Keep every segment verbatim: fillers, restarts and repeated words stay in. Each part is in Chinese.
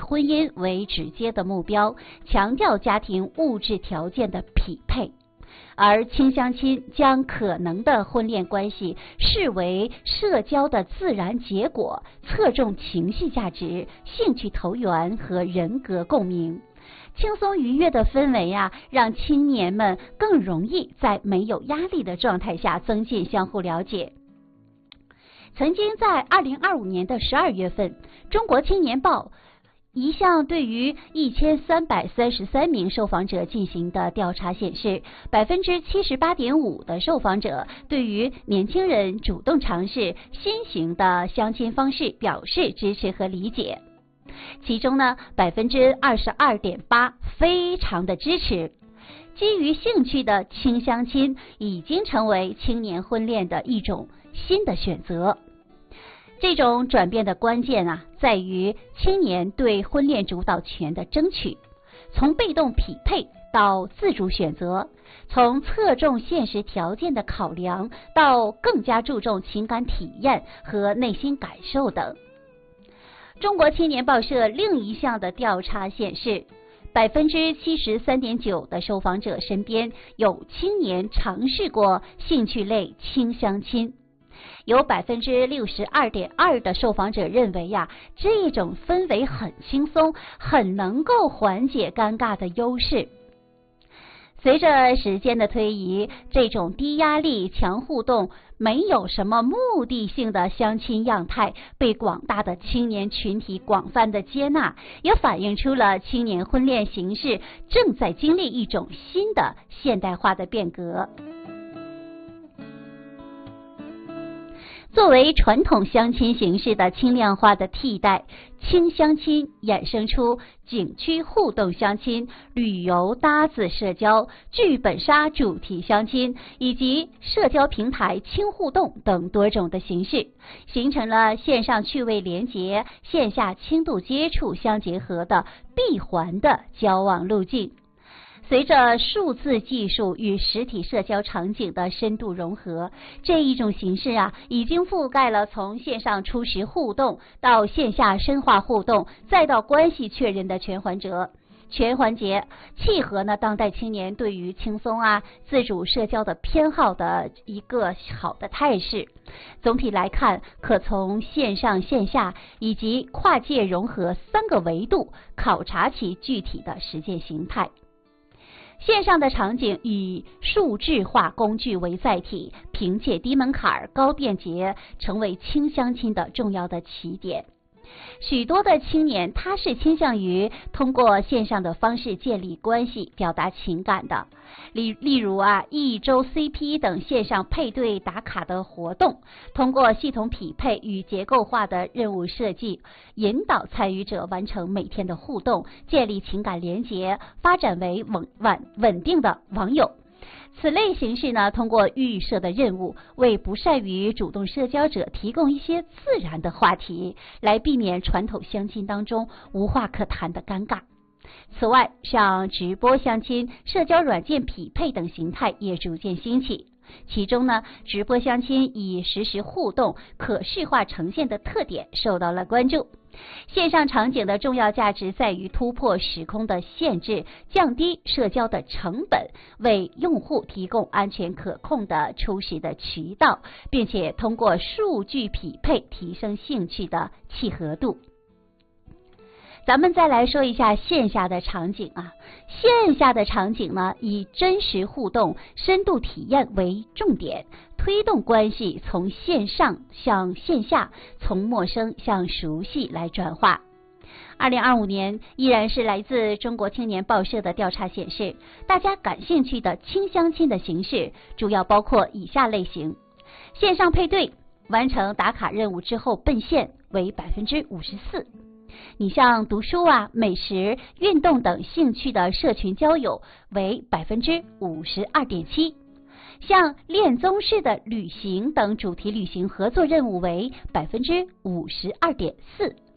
婚姻为直接的目标，强调家庭物质条件的匹配。而亲相亲将可能的婚恋关系视为社交的自然结果，侧重情绪价值、兴趣投缘和人格共鸣。轻松愉悦的氛围啊，让青年们更容易在没有压力的状态下增进相互了解。曾经在二零二五年的十二月份，中国青年报一项对于一千三百三十三名受访者进行的调查显示，百分之七十八点五的受访者对于年轻人主动尝试新型的相亲方式表示支持和理解。其中呢，百分之二十二点八非常的支持。基于兴趣的轻相亲已经成为青年婚恋的一种新的选择。这种转变的关键啊，在于青年对婚恋主导权的争取，从被动匹配到自主选择，从侧重现实条件的考量到更加注重情感体验和内心感受等。中国青年报社另一项的调查显示，百分之七十三点九的受访者身边有青年尝试过兴趣类轻相亲。有百分之六十二点二的受访者认为呀，这种氛围很轻松，很能够缓解尴尬的优势。随着时间的推移，这种低压力、强互动、没有什么目的性的相亲样态被广大的青年群体广泛的接纳，也反映出了青年婚恋形式正在经历一种新的现代化的变革。作为传统相亲形式的轻量化的替代，轻相亲衍生出景区互动相亲、旅游搭子社交、剧本杀主题相亲以及社交平台轻互动等多种的形式，形成了线上趣味连结、线下轻度接触相结合的闭环的交往路径。随着数字技术与实体社交场景的深度融合，这一种形式啊，已经覆盖了从线上初识互动到线下深化互动，再到关系确认的全环节。全环节契合呢当代青年对于轻松啊自主社交的偏好的一个好的态势。总体来看，可从线上线下以及跨界融合三个维度考察其具体的实践形态。线上的场景以数字化工具为载体，凭借低门槛、高便捷，成为轻相亲的重要的起点。许多的青年他是倾向于通过线上的方式建立关系、表达情感的，例例如啊一周 C P 等线上配对打卡的活动，通过系统匹配与结构化的任务设计，引导参与者完成每天的互动，建立情感连结，发展为稳稳稳定的网友。此类形式呢，通过预设的任务，为不善于主动社交者提供一些自然的话题，来避免传统相亲当中无话可谈的尴尬。此外，像直播相亲、社交软件匹配等形态也逐渐兴起。其中呢，直播相亲以实时互动、可视化呈现的特点受到了关注。线上场景的重要价值在于突破时空的限制，降低社交的成本，为用户提供安全可控的初始的渠道，并且通过数据匹配提升兴趣的契合度。咱们再来说一下线下的场景啊，线下的场景呢，以真实互动、深度体验为重点，推动关系从线上向线下，从陌生向熟悉来转化。二零二五年依然是来自中国青年报社的调查显示，大家感兴趣的轻相亲的形式主要包括以下类型：线上配对，完成打卡任务之后奔现为百分之五十四。你像读书啊、美食、运动等兴趣的社群交友为百分之五十二点七，像恋综式的旅行等主题旅行合作任务为百分之五十二点四。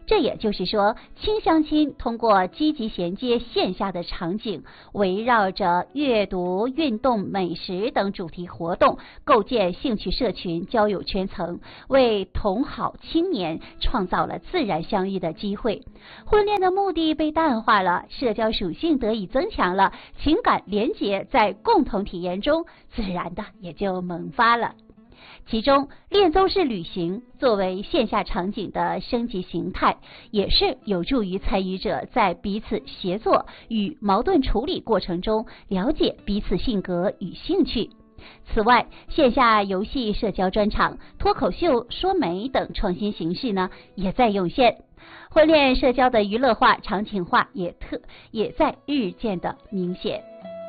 这也就是说，轻相亲通过积极衔接线下的场景，围绕着阅读、运动、美食等主题活动，构建兴趣社群、交友圈层，为同好青年创造了自然相遇的机会。婚恋的目的被淡化了，社交属性得以增强了，情感连结在共同体验中自然的也就萌发了。其中，恋综式旅行作为线下场景的升级形态，也是有助于参与者在彼此协作与矛盾处理过程中了解彼此性格与兴趣。此外，线下游戏社交专场、脱口秀、说媒等创新形式呢，也在涌现。婚恋社交的娱乐化、场景化也特也在日渐的明显。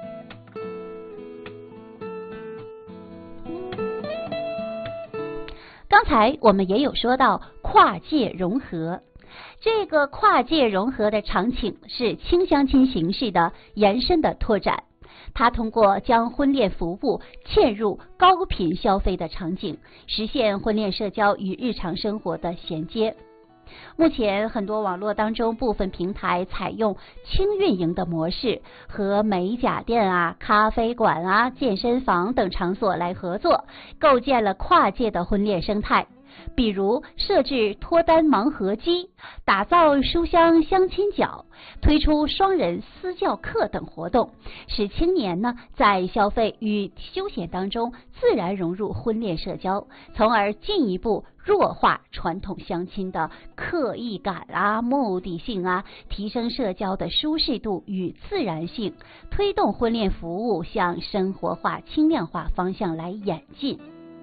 刚才我们也有说到跨界融合，这个跨界融合的场景是轻相亲形式的延伸的拓展。它通过将婚恋服务嵌入高频消费的场景，实现婚恋社交与日常生活的衔接。目前很多网络当中部分平台采用轻运营的模式，和美甲店啊、咖啡馆啊、健身房等场所来合作，构建了跨界的婚恋生态。比如设置脱单盲盒机，打造书香相亲角，推出双人私教课等活动，使青年呢在消费与休闲当中自然融入婚恋社交，从而进一步弱化传统相亲的刻意感啊、目的性啊，提升社交的舒适度与自然性，推动婚恋服务向生活化、轻量化方向来演进。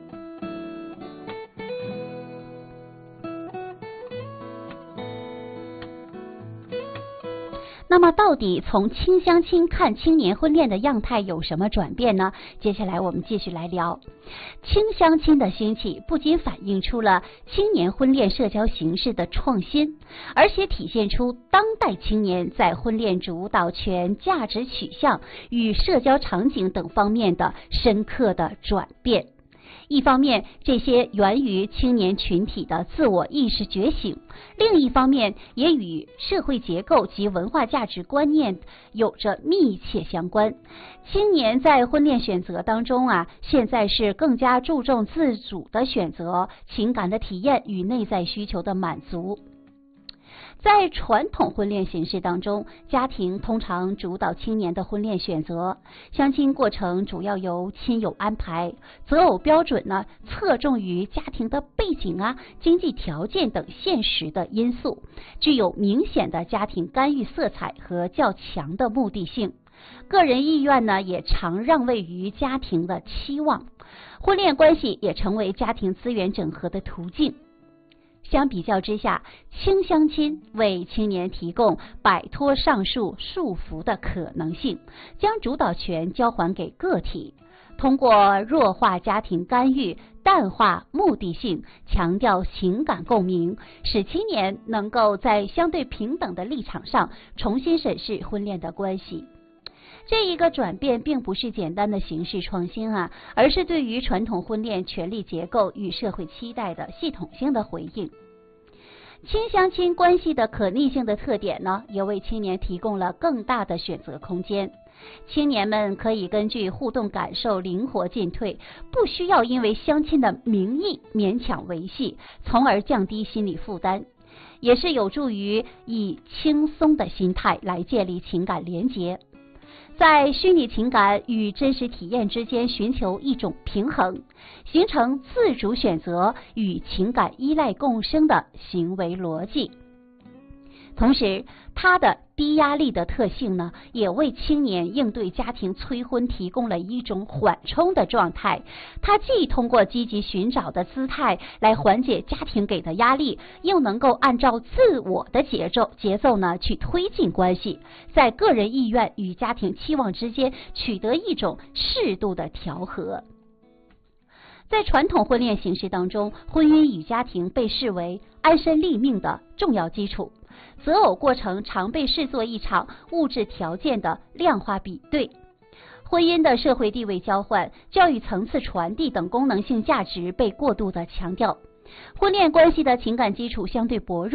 那么到底从轻相亲看青年婚恋的样态有什么转变呢？接下来我们继续来聊。轻相亲的兴起不仅反映出了青年婚恋社交形式的创新，而且体现出当代青年在婚恋主导权、价值取向与社交场景等方面的深刻的转变。一方面，这些源于青年群体的自我意识觉醒；另一方面，也与社会结构及文化价值观念有着密切相关。青年在婚恋选择当中啊，现在是更加注重自主的选择、情感的体验与内在需求的满足。在传统婚恋形式当中，家庭通常主导青年的婚恋选择，相亲过程主要由亲友安排，择偶标准呢侧重于家庭的背景啊、经济条件等现实的因素，具有明显的家庭干预色彩和较强的目的性。个人意愿呢也常让位于家庭的期望，婚恋关系也成为家庭资源整合的途径。相比较之下，轻相亲为青年提供摆脱上述束缚的可能性，将主导权交还给个体，通过弱化家庭干预、淡化目的性、强调情感共鸣，使青年能够在相对平等的立场上重新审视婚恋的关系。这一个转变并不是简单的形式创新啊，而是对于传统婚恋权力结构与社会期待的系统性的回应。轻相亲关系的可逆性的特点呢，也为青年提供了更大的选择空间。青年们可以根据互动感受灵活进退，不需要因为相亲的名义勉强维系，从而降低心理负担，也是有助于以轻松的心态来建立情感连结。在虚拟情感与真实体验之间寻求一种平衡，形成自主选择与情感依赖共生的行为逻辑。同时，它的低压力的特性呢，也为青年应对家庭催婚提供了一种缓冲的状态。它既通过积极寻找的姿态来缓解家庭给的压力，又能够按照自我的节奏节奏呢去推进关系，在个人意愿与家庭期望之间取得一种适度的调和。在传统婚恋形式当中，婚姻与家庭被视为安身立命的重要基础，择偶过程常被视作一场物质条件的量化比对。婚姻的社会地位交换、教育层次传递等功能性价值被过度的强调，婚恋关系的情感基础相对薄弱。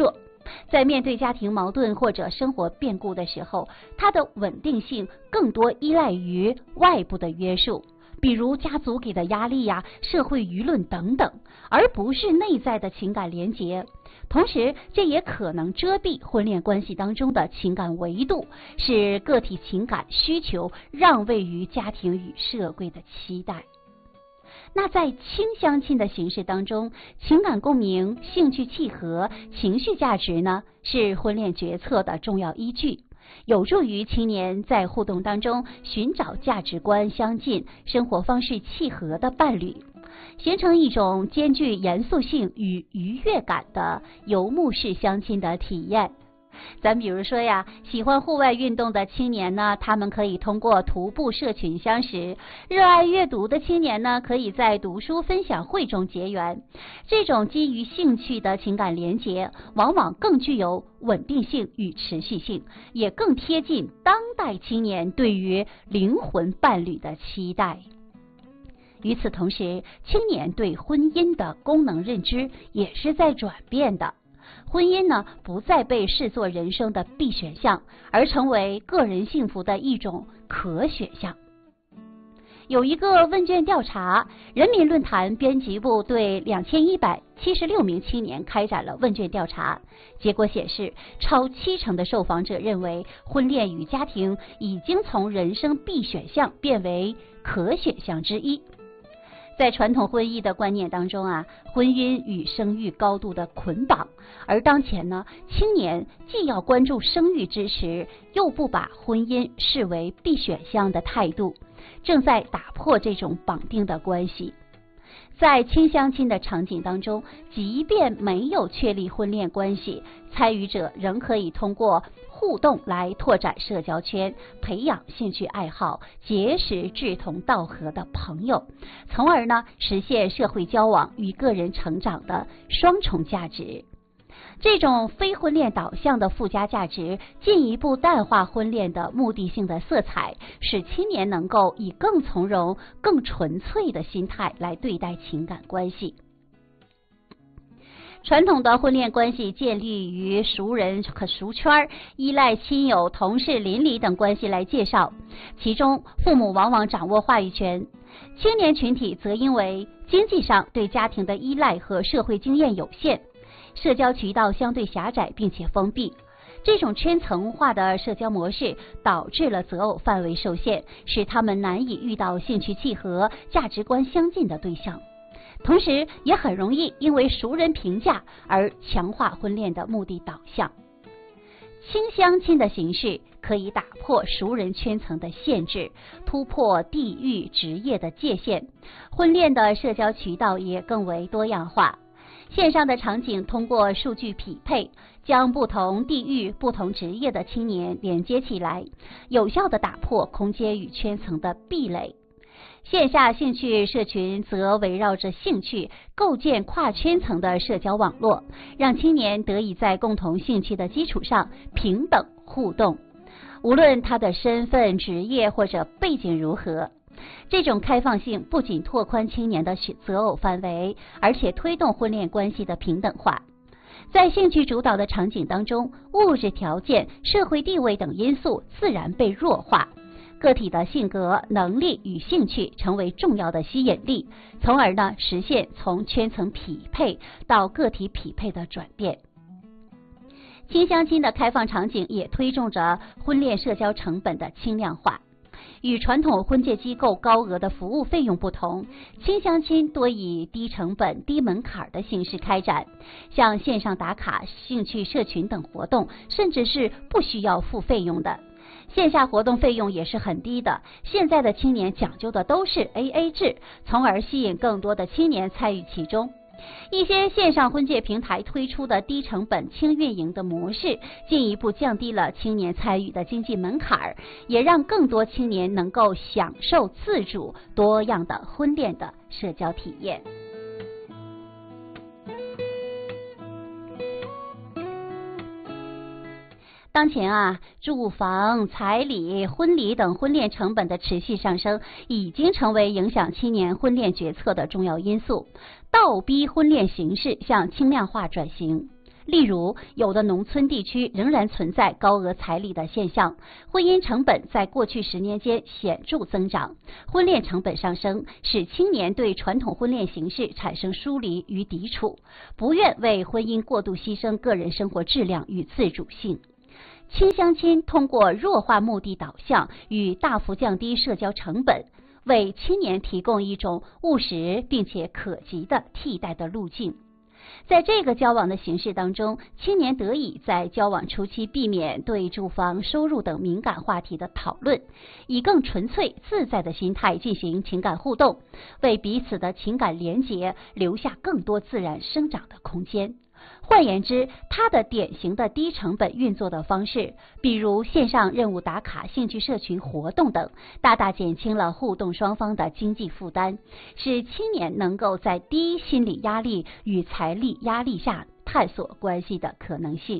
在面对家庭矛盾或者生活变故的时候，它的稳定性更多依赖于外部的约束，比如家族给的压力呀、社会舆论等等，而不是内在的情感连结。同时，这也可能遮蔽婚恋关系当中的情感维度，使个体情感需求让位于家庭与社会的期待。那在轻相亲的形式当中，情感共鸣、兴趣契合、情绪价值呢，是婚恋决策的重要依据，有助于青年在互动当中寻找价值观相近、生活方式契合的伴侣，形成一种兼具严肃性与愉悦感的游牧式相亲的体验。咱比如说呀，喜欢户外运动的青年呢，他们可以通过徒步社群相识；热爱阅读的青年呢，可以在读书分享会中结缘。这种基于兴趣的情感连结，往往更具有稳定性与持续性，也更贴近当代青年对于灵魂伴侣的期待。与此同时，青年对婚姻的功能认知也是在转变的。婚姻呢，不再被视作人生的必选项，而成为个人幸福的一种可选项。有一个问卷调查，人民论坛编辑部对两千一百七十六名青年开展了问卷调查，结果显示，超七成的受访者认为婚恋与家庭已经从人生必选项变为可选项之一。在传统婚姻的观念当中啊，婚姻与生育高度的捆绑，而当前呢，青年既要关注生育支持，又不把婚姻视为必选项的态度，正在打破这种绑定的关系。在轻相亲的场景当中，即便没有确立婚恋关系，参与者仍可以通过互动来拓展社交圈，培养兴趣爱好，结识志同道合的朋友，从而呢实现社会交往与个人成长的双重价值。这种非婚恋导向的附加价值，进一步淡化婚恋的目的性的色彩，使青年能够以更从容、更纯粹的心态来对待情感关系。传统的婚恋关系建立于熟人和熟圈，依赖亲友、同事、邻里等关系来介绍，其中父母往往掌握话语权，青年群体则因为经济上对家庭的依赖和社会经验有限，社交渠道相对狭窄并且封闭。这种圈层化的社交模式导致了择偶范围受限，使他们难以遇到兴趣契合、价值观相近的对象，同时也很容易因为熟人评价而强化婚恋的目的导向。轻相亲的形式可以打破熟人圈层的限制，突破地域、职业的界限，婚恋的社交渠道也更为多样化。线上的场景通过数据匹配，将不同地域、不同职业的青年连接起来，有效地打破空间与圈层的壁垒。线下兴趣社群则围绕着兴趣构建跨圈层的社交网络，让青年得以在共同兴趣的基础上平等互动，无论他的身份、职业或者背景如何。这种开放性不仅拓宽青年的择偶范围，而且推动婚恋关系的平等化。在兴趣主导的场景当中，物质条件、社会地位等因素自然被弱化，个体的性格、能力与兴趣成为重要的吸引力，从而呢实现从圈层匹配到个体匹配的转变。轻相亲的开放场景也推动着婚恋社交成本的轻量化。与传统婚介机构高额的服务费用不同，轻相亲多以低成本、低门槛的形式开展，像线上打卡、兴趣社群等活动，甚至是不需要付费用的。线下活动费用也是很低的，现在的青年讲究的都是 A A 制，从而吸引更多的青年参与其中。一些线上婚介平台推出的低成本轻运营的模式，进一步降低了青年参与的经济门槛，也让更多青年能够享受自主多样的婚恋的社交体验。当前啊，住房、彩礼、婚礼等婚恋成本的持续上升，已经成为影响青年婚恋决策的重要因素，倒逼婚恋形式向轻量化转型。 例如，有的农村地区仍然存在高额彩礼的现象，婚姻成本在过去十年间显著增长，婚恋成本上升，使青年对传统婚恋形式产生疏离与抵触，不愿为婚姻过度牺牲个人生活质量与自主性。轻相亲通过弱化目的导向与大幅降低社交成本，为青年提供一种务实并且可及的替代的路径。在这个交往的形式当中，青年得以在交往初期避免对住房、收入等敏感话题的讨论，以更纯粹自在的心态进行情感互动，为彼此的情感连结留下更多自然生长的空间。换言之，它的典型的低成本运作的方式，比如线上任务打卡、兴趣社群活动等，大大减轻了互动双方的经济负担，使青年能够在低心理压力与财力压力下探索关系的可能性。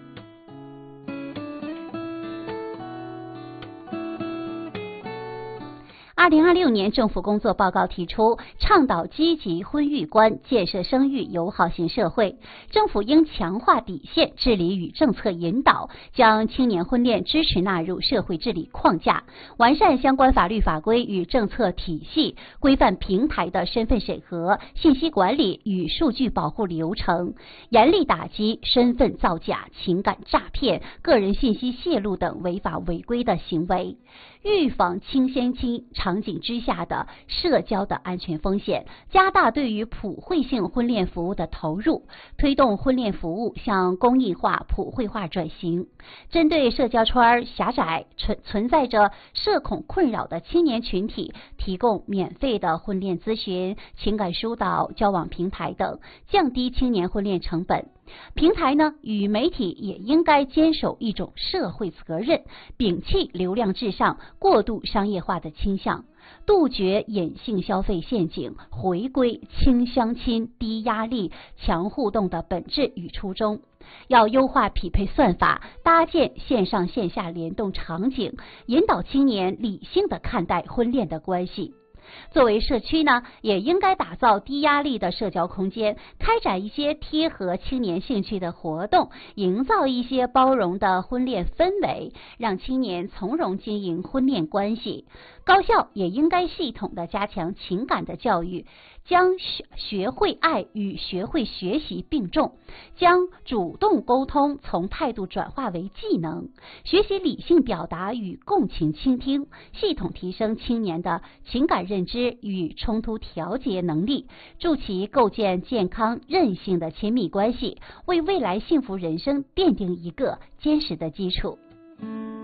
二零二六年政府工作报告提出，倡导积极婚育观，建设生育友好型社会。政府应强化底线治理与政策引导，将青年婚恋支持纳入社会治理框架，完善相关法律法规与政策体系，规范平台的身份审核、信息管理与数据保护流程，严厉打击身份造假、情感诈骗、个人信息泄露等违法违规的行为，预防轻相亲场景之下的社交的安全风险，加大对于普惠性婚恋服务的投入，推动婚恋服务向公益化、普惠化转型。针对社交圈狭窄、存存在着社恐困扰的青年群体，提供免费的婚恋咨询、情感疏导、交往平台等，降低青年婚恋成本。平台呢，与媒体也应该坚守一种社会责任，摒弃流量至上、过度商业化的倾向，杜绝隐性消费陷阱，回归轻相亲、低压力、强互动的本质与初衷。要优化匹配算法，搭建线上线下联动场景，引导青年理性地看待婚恋的关系。作为社区呢，也应该打造低压力的社交空间，开展一些贴合青年兴趣的活动，营造一些包容的婚恋氛围，让青年从容经营婚恋关系。高校也应该系统的加强情感的教育，将学学会爱与学会学习并重，将主动沟通从态度转化为技能，学习理性表达与共情倾听，系统提升青年的情感认知与冲突调节能力，助其构建健康韧性的亲密关系，为未来幸福人生奠定一个坚实的基础。